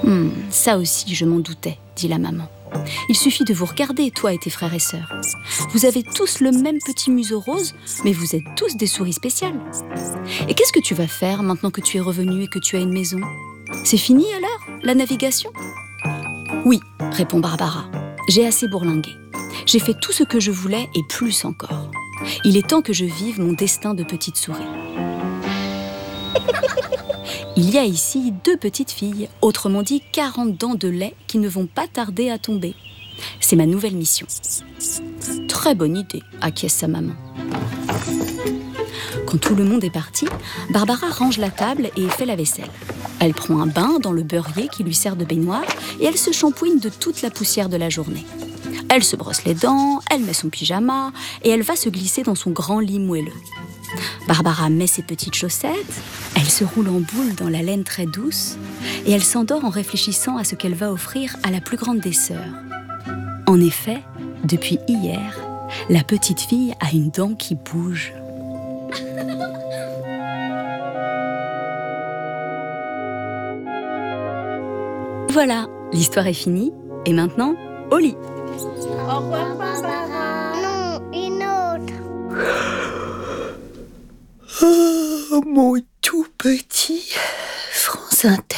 Ça aussi, je m'en doutais, dit la maman. Il suffit de vous regarder, toi et tes frères et sœurs. Vous avez tous le même petit museau rose, mais vous êtes tous des souris spéciales. Et qu'est-ce que tu vas faire maintenant que tu es revenu et que tu as une maison? C'est fini alors, la navigation? Oui, répond Barbara. J'ai assez bourlingué. J'ai fait tout ce que je voulais et plus encore. Il est temps que je vive mon destin de petite souris. Il y a ici 2 petites filles, autrement dit 40 dents de lait qui ne vont pas tarder à tomber. C'est ma nouvelle mission. Très bonne idée, acquiesce sa maman. Quand tout le monde est parti, Barbara range la table et fait la vaisselle. Elle prend un bain dans le beurrier qui lui sert de baignoire et elle se shampouine de toute la poussière de la journée. Elle se brosse les dents, elle met son pyjama et elle va se glisser dans son grand lit moelleux. Barbara met ses petites chaussettes, elle se roule en boule dans la laine très douce et elle s'endort en réfléchissant à ce qu'elle va offrir à la plus grande des sœurs. En effet, depuis hier, la petite fille a une dent qui bouge. Voilà, l'histoire est finie et maintenant, au lit. Au revoir, Barbara. Non, une autre. Oh, mon tout petit France Inter.